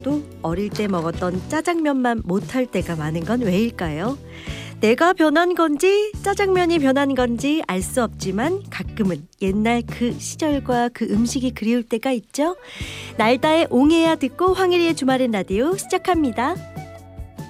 또 어릴 때 먹었던 짜장면만 못할 때가 많은 건 왜일까요? 내가 변한 건지 짜장면이 변한 건지 알 수 없지만 가끔은 옛날 그 시절과 그 음식이 그리울 때가 있죠. 날다의 옹해야 듣고 황일이의 주말엔 라디오 시작합니다.